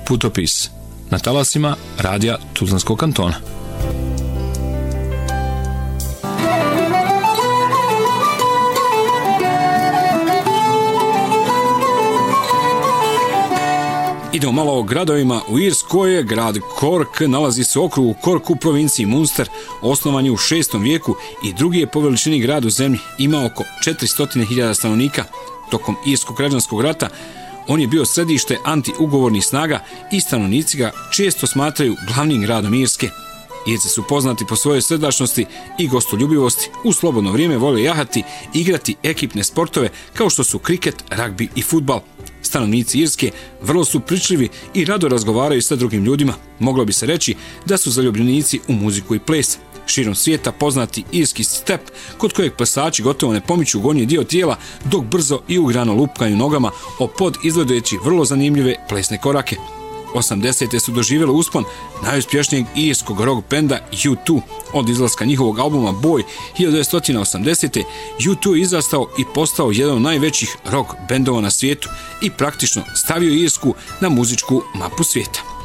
Putopis na talasima radija Tuzlanskog kantona. Idemo malo o gradovima. U Irskoj grad Cork nalazi se u okrugu Cork u provinciji Munster, osnovan je u 6. vijeku i drugi je po veličini grad u zemlji, ima oko 400.000 stanovnika. Tokom Irskog građanskog rata on je bio središte antiugovornih snaga i stanovnici ga često smatraju glavnim gradom Irske. Irci su poznati po svojoj srdačnosti i gostoljubivosti, u slobodno vrijeme vole jahati, igrati ekipne sportove kao što su kriket, ragbi i fudbal. Stanovnici Irske vrlo su pričljivi i rado razgovaraju sa drugim ljudima. Moglo bi se reći da su zaljubljenici u muziku i ples. Širom svijeta poznati irski step, kod kojeg plesači gotovo ne pomiču gornji dio tijela, dok brzo i ugrano lupkaju nogama o pod izgledajući vrlo zanimljive plesne korake. 80. su doživjeli uspon najuspješnijeg irskog rock benda U2. Od izlaska njihovog albuma Boy 1980. U2 je izrastao i postao jedan od najvećih rock bendova na svijetu i praktično stavio Irsku na muzičku mapu svijeta.